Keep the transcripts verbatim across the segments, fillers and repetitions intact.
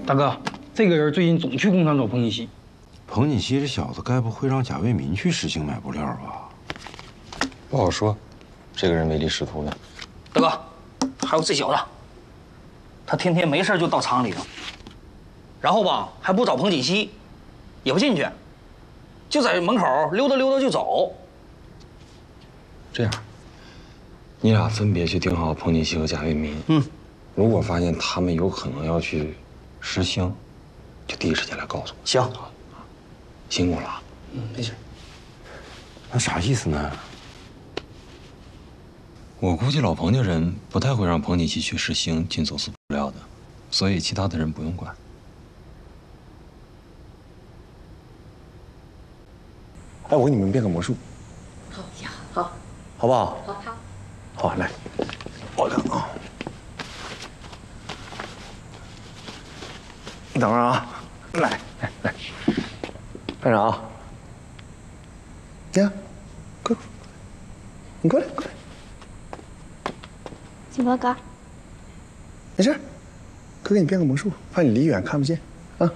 大哥，这个人最近总去工厂找彭锦熙。 彭锦熙这小子该不会让贾卫民去实行买布料吧？ 不好说，这个人唯利是图的。 大哥，还有这小子，他天天没事就到厂里头，然后吧还不找彭锦熙，也不进去，就在门口溜达溜达就走。 这样，你俩分别去盯好彭锦熙和贾卫民。嗯，如果发现他们有可能要去实行，就第一时间来告诉我。 行， 辛苦了啊。 嗯，没事。 那啥意思呢？ 我估计老彭家人不太会让彭锦熙去实行进走私布料的，所以其他的人不用管。 哎，我给你们变个魔术。 好呀，好， 好不好？ 好，好。 好，来，我看啊，你等会儿啊，来来来，班长，呀，过来，你过来过来， 金波哥， 没事，哥给你变个魔术，怕你离远看不见啊。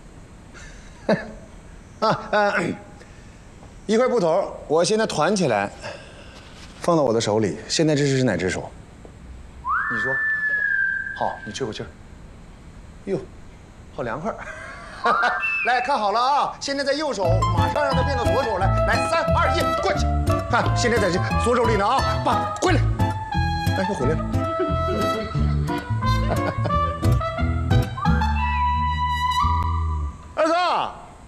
啊呃，一块布头，我现在团起来。放到我的手里，现在这是哪只手？你说。好，你吹口气儿。哟，好凉快。来看好了啊！现在在右手，马上让它变到左手来。来，三二一，过去。看，现在在这左手里呢啊！爸，回来。哎，又回来了。